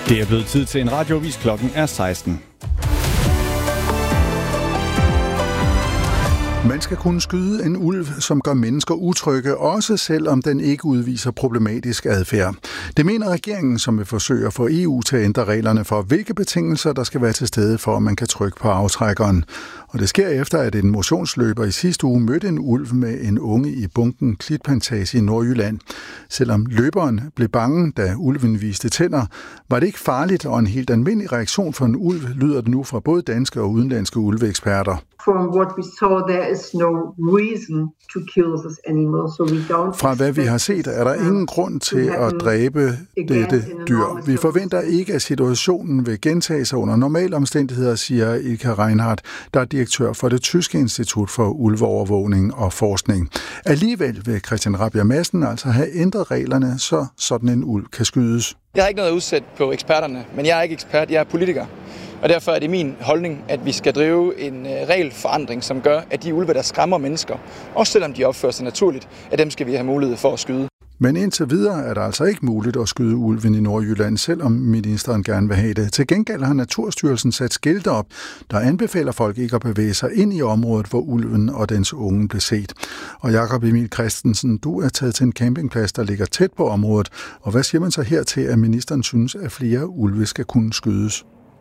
Det er blevet tid til en radioavis. Klokken er 16. Man skal kunne skyde en ulv, som gør mennesker utrygge, også selvom den ikke udviser problematisk adfærd. Det mener regeringen, som vil forsøge at få EU til at ændre reglerne for, hvilke betingelser der skal være til stede for, at man kan trykke på aftrækkeren. Og det sker efter, at en motionsløber i sidste uge mødte en ulv med en unge i bunken Klitplantage i Nordjylland. Selvom løberen blev bange, da ulven viste tænder, var det ikke farligt, og en helt almindelig reaktion for en ulv lyder det nu fra både danske og udenlandske ulveeksperter. Fra hvad vi har set, er der ingen grund til at dræbe dette dyr. Vi forventer ikke, at situationen vil gentage sig under normale omstændigheder, siger Ilka Reinhardt, der er direktør for det tyske institut for ulveovervågning og forskning. Alligevel vil Christian Rabjerg Madsen altså have ændret reglerne, så sådan en ulv kan skydes. Jeg har ikke noget at udsætte på eksperterne, men jeg er ikke ekspert, jeg er politiker. Og derfor er det min holdning, at vi skal drive en regelforandring, som gør, at de ulve, der skræmmer mennesker, også selvom de opfører sig naturligt, at dem skal vi have mulighed for at skyde. Men indtil videre er det altså ikke muligt at skyde ulven i Nordjylland, selvom ministeren gerne vil have det. Til gengæld har Naturstyrelsen sat skilte op, der anbefaler folk ikke at bevæge sig ind i området, hvor ulven og dens unge blev set. Og Jakob Emil Christensen, du er taget til en campingplads, der ligger tæt på området. Og hvad siger man så her til, at ministeren synes, at flere ulve skal kunne skydes?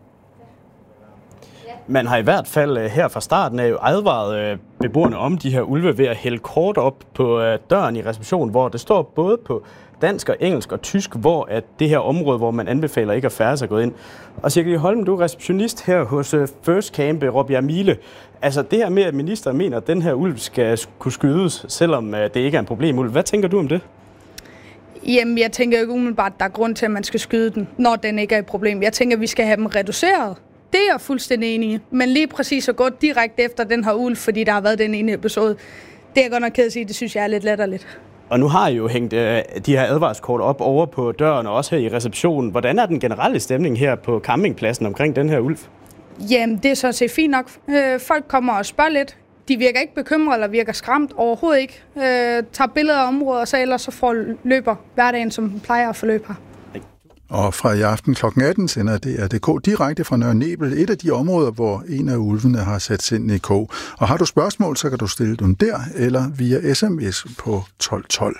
Man har i hvert fald her fra starten af advaret beboerne om de her ulve ved at hælde kort op på døren i receptionen, hvor det står både på dansk og engelsk og tysk, hvor at det her område, hvor man anbefaler ikke at færdes, er gået ind. Og Cirkel Holm, du er receptionist her hos First Camp Robbjerg Mile. Altså det her med, at ministeren mener, at den her ulv skal kunne skydes, selvom det ikke er en problemulv. Hvad tænker du om det? Jamen, jeg tænker ikke umiddelbart, at der er grund til, at man skal skyde den, når den ikke er et problem. Jeg tænker, at vi skal have dem reduceret. Det er jeg fuldstændig enig i. Men lige præcis at gå direkte efter den her ulv, fordi der har været den ene episode, det er jeg godt nok ked at sige, det synes jeg er lidt latterligt. Og nu har I jo hængt de her advarskort op over på døren og også her i receptionen. Hvordan er den generelle stemning her på campingpladsen omkring den her ulv? Jamen, det er så set fint nok. Folk kommer og spørger lidt. De virker ikke bekymret eller virker skræmt overhovedet ikke. Tager billeder af området, og så ellers så får løber hverdagen, som plejer at forløbe her. Og fra i aften kl. 18 sender DR.dk direkte fra Nørre Nebel, et af de områder, hvor en af ulvene har sat sindene i kog. Og har du spørgsmål, så kan du stille dem der eller via sms på 1212.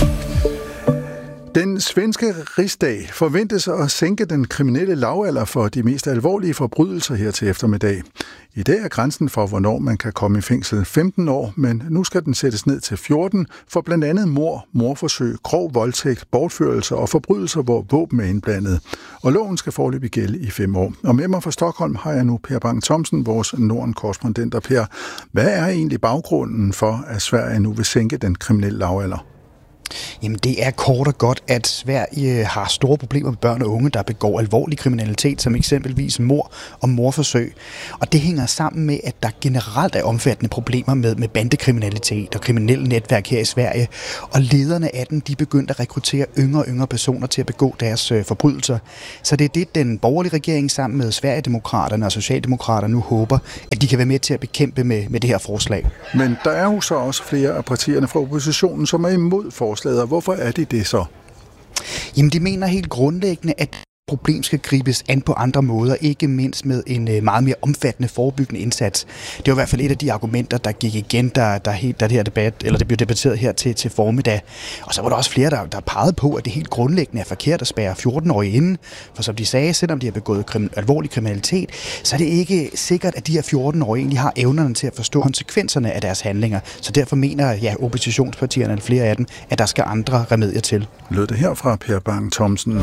Den svenske rigsdag forventes at sænke den kriminelle lavalder for de mest alvorlige forbrydelser her til eftermiddag. I dag er grænsen for, hvornår man kan komme i fængsel 15 år, men nu skal den sættes ned til 14 for blandt andet mord, mordforsøg, grov voldtægt, bortførelse og forbrydelser, hvor våben er indblandet. Og loven skal foreløbig gælde i 5 år. Og med mig fra Stockholm har jeg nu Per Bang-Thomsen, vores Norden-korrespondent. Og Per, hvad er egentlig baggrunden for, at Sverige nu vil sænke den kriminelle lavalder? Jamen det er kort og godt, at Sverige har store problemer med børn og unge, der begår alvorlig kriminalitet, som eksempelvis mord og mordforsøg. Og det hænger sammen med, at der generelt er omfattende problemer med bandekriminalitet og kriminelle netværk her i Sverige. Og lederne af dem, de begyndte at rekruttere yngre personer til at begå deres forbrydelser. Så det er det, den borgerlige regering sammen med Sverigedemokraterne og Socialdemokraterne nu håber, at de kan være med til at bekæmpe med det her forslag. Men der er jo så også flere af partierne fra oppositionen, som er imod forslaget. Hvorfor er de det så? Jamen, de mener helt grundlæggende, at problem skal gribes an på andre måder, ikke mindst med en meget mere omfattende forebyggende indsats. Det var i hvert fald et af de argumenter, der gik igen, da det her debat, eller det blev debatteret her til formiddag. Og så var der også flere, der pegede på, at det helt grundlæggende er forkert at spærre 14-årige inde. For som de sagde, selvom de har begået alvorlig kriminalitet, så er det ikke sikkert, at de her 14-årige egentlig har evnerne til at forstå konsekvenserne af deres handlinger. Så derfor mener oppositionspartierne, eller flere af dem, at der skal andre remedier til. Lød det her fra Per Bang-Thomsen.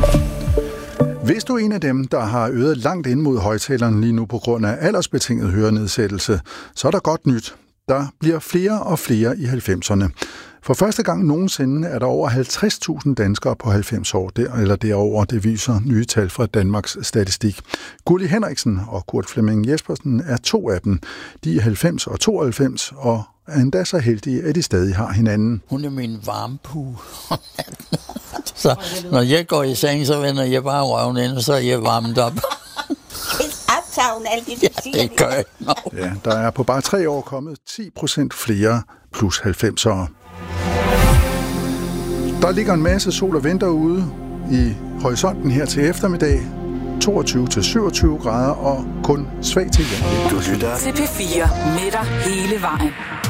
Hvis du er en af dem, der har øret langt ind mod højtaleren lige nu på grund af aldersbetinget hørenedsættelse, så er der godt nyt. Der bliver flere og flere i 90'erne. For første gang nogensinde er der over 50.000 danskere på 90 år, eller derover. Det viser nye tal fra Danmarks Statistik. Gulli Henriksen og Kurt Flemming Jespersen er 2 af dem. De er 90 og 92 og er endda så heldige, at de stadig har hinanden. Hun er min varmepue. Så når jeg går i seng, så vender jeg bare røven ind, og så er jeg varmet op. Ja, det gør jeg. Ja, der er på bare 3 år kommet 10% flere plus 90'ere. Der ligger en masse sol og venter ude i horisonten her til eftermiddag. 22-27 grader og kun svag til jævnlig. Du lytter til P4 med dig hele vejen.